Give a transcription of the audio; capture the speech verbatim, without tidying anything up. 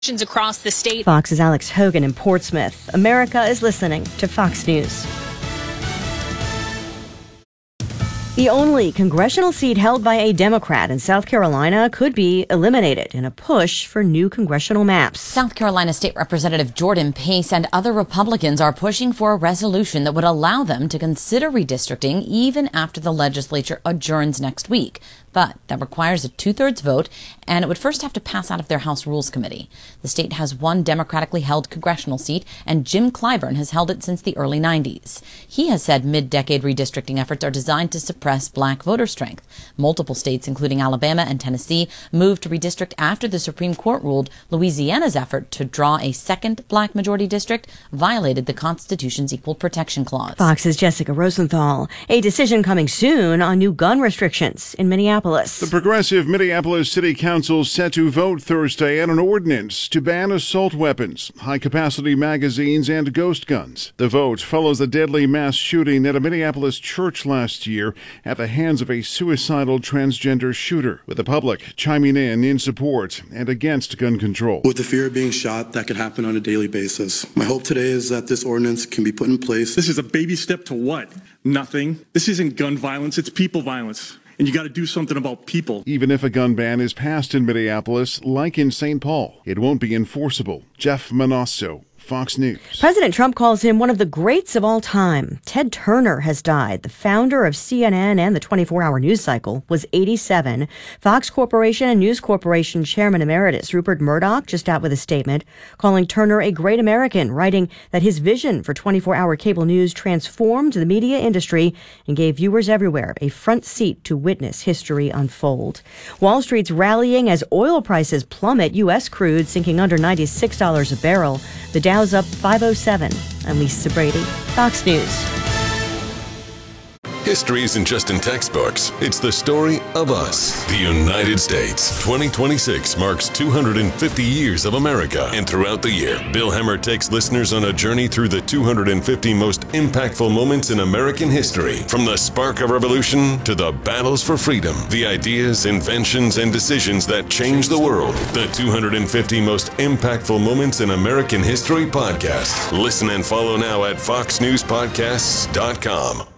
Across the state. Fox's Alex Hogan in Portsmouth. America is listening to Fox News. The only congressional seat held by a Democrat in South Carolina could be eliminated in a push for new congressional maps. South Carolina State Representative Jordan Pace and other Republicans are pushing for a resolution that would allow them to consider redistricting even after the legislature adjourns next week. But that requires a two-thirds vote, and it would first have to pass out of their House Rules Committee. The state has one democratically held congressional seat, and Jim Clyburn has held it since the early nineties. He has said mid-decade redistricting efforts are designed to suppress black voter strength. Multiple states, including Alabama and Tennessee, moved to redistrict after the Supreme Court ruled Louisiana's effort to draw a second black majority district violated the Constitution's Equal Protection Clause. Fox's Jessica Rosenthal. A decision coming soon on new gun restrictions in Minneapolis. The progressive Minneapolis City Council set to vote Thursday on an ordinance to ban assault weapons, high-capacity magazines, and ghost guns. The vote follows a deadly mass shooting at a Minneapolis church last year at the hands of a suicidal transgender shooter, with the public chiming in in support and against gun control. With the fear of being shot, that could happen on a daily basis. My hope today is that this ordinance can be put in place. This is a baby step to what? Nothing. This isn't gun violence, it's people violence. And you got to do something about people. Even if a gun ban is passed in Minneapolis, like in Saint Paul, it won't be enforceable. Jeff Manasso, Fox News. President Trump calls him one of the greats of all time. Ted Turner has died. The founder of C N N and the twenty-four hour news cycle was eighty-seven. Fox Corporation and News Corporation Chairman Emeritus Rupert Murdoch just out with a statement calling Turner a great American, writing that his vision for twenty-four hour cable news transformed the media industry and gave viewers everywhere a front seat to witness history unfold. Wall Street's rallying as oil prices plummet, U S crude sinking under ninety-six dollars a barrel. The Dow's up five oh seven. I'm Lisa Brady, Fox News. History isn't just in textbooks. It's the story of us, the United States. twenty twenty-six marks two hundred fifty years of America. And throughout the year, Bill Hemmer takes listeners on a journey through the two hundred fifty most impactful moments in American history. From the spark of revolution to the battles for freedom, the ideas, inventions, and decisions that changed the world. The two hundred fifty most impactful moments in American history podcast. Listen and follow now at fox news podcasts dot com.